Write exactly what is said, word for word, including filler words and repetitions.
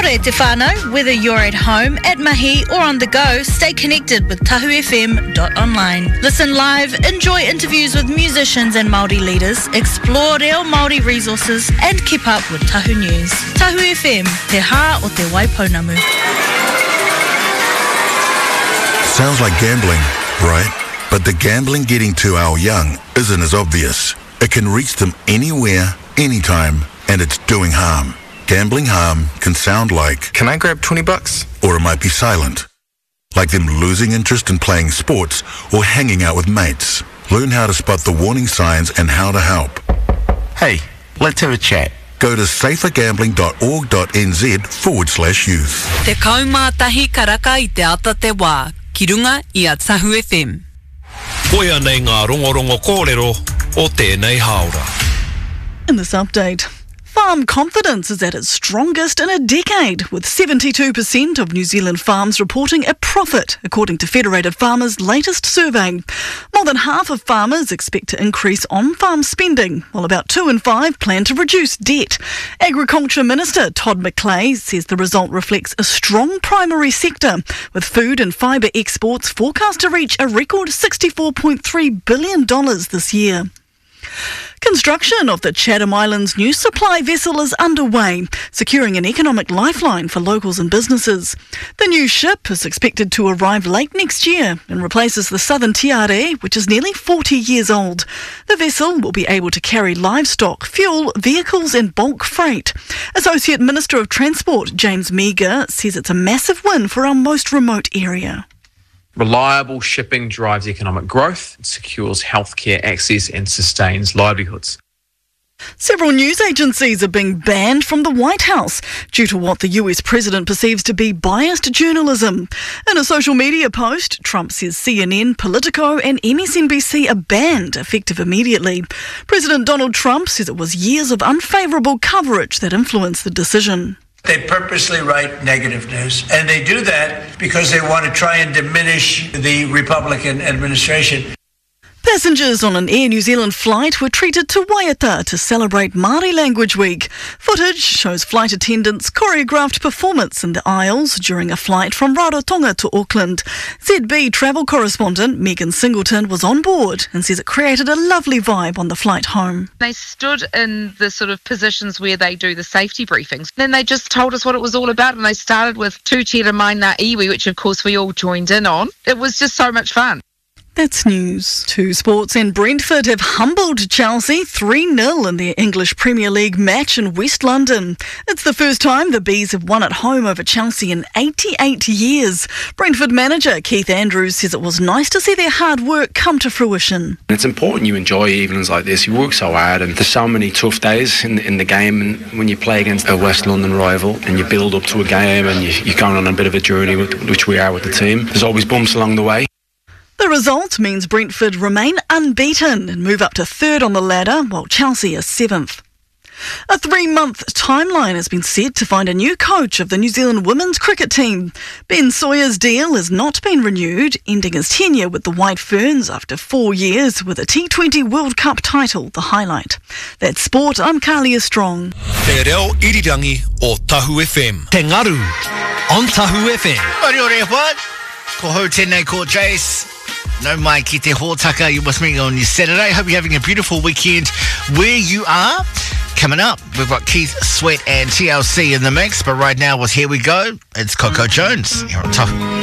Nore te whānau, whether you're at home, at mahi or on the go, stay connected with tahu f m dot online. Listen live, enjoy interviews with musicians and Māori leaders, explore reo Māori resources and keep up with Tahu News. Tahu F M, te hā o te Waipounamu. Sounds like gambling, right? But the gambling getting to our young isn't as obvious. It can reach them anywhere, anytime, and it's doing harm. Gambling harm can sound like, can I grab twenty bucks? Or it might be silent. Like them losing interest in playing sports or hanging out with mates. Learn how to spot the warning signs and how to help. Hey, let's have a chat. Go to safergambling.org.nz forward slash youth. Te kaumātahi karaka I te ata te wā. Ki runga I a Tahu F M. Koia nei ngā rongorongo kōrero o tēnei haora. In this update, farm confidence is at its strongest in a decade, with seventy-two percent of New Zealand farms reporting a profit, according to Federated Farmers' latest survey. More than half of farmers expect to increase on-farm spending, while about two in five plan to reduce debt. Agriculture Minister Todd McClay says the result reflects a strong primary sector, with food and fibre exports forecast to reach a record sixty-four point three billion dollars this year. Construction of the Chatham Islands new supply vessel is underway, securing an economic lifeline for locals and businesses. The new ship is expected to arrive late next year and replaces the Southern Tiare, which is nearly forty years old. The vessel will be able to carry livestock, fuel, vehicles and bulk freight. Associate Minister of Transport James Meagher says it's a massive win for our most remote area. Reliable shipping drives economic growth, secures healthcare access and sustains livelihoods. Several news agencies are being banned from the White House due to what the U S president perceives to be biased journalism. In a social media post, Trump says C N N, Politico and M S N B C are banned, effective immediately. President Donald Trump says it was years of unfavourable coverage that influenced the decision. They purposely write negative news, and they do that because they want to try and diminish the Republican administration. Passengers on an Air New Zealand flight were treated to Waiata to celebrate Māori Language Week. Footage shows flight attendants' choreographed performance in the aisles during a flight from Rarotonga to Auckland. Z B travel correspondent Megan Singleton was on board and says it created a lovely vibe on the flight home. They stood in the sort of positions where they do the safety briefings. Then they just told us what it was all about, and they started with Tūtira Mai Ngā Iwi, which of course we all joined in on. It was just so much fun. That's news. Two sports, and Brentford have humbled Chelsea three nil in their English Premier League match in West London. It's the first time the Bees have won at home over Chelsea in eighty-eight years. Brentford manager Keith Andrews says it was nice to see their hard work come to fruition. It's important you enjoy evenings like this. You work so hard, and there's so many tough days in, in the game, and when you play against a West London rival and you build up to a game and you, you're going on a bit of a journey, with, which we are with the team, there's always bumps along the way. The result means Brentford remain unbeaten and move up to third on the ladder, while Chelsea are seventh. A three-month timeline has been set to find a new coach of the New Zealand women's cricket team. Ben Sawyer's deal has not been renewed, ending his tenure with the White Ferns after four years with a T twenty World Cup title, the highlight. That's sport. I'm Kalia Strong. Te reo irirangi o Tahu F M. Te ngaru on Tahu F M. Ori ori what? Ko hou tēnei ko Jace. No mai ki te hōtaka. You're with me on your Saturday. Hope you're having a beautiful weekend where you are. Coming up, we've got Keith Sweat and T L C in the mix. But right now, with Here We Go, it's Coco Jones here on Tahu.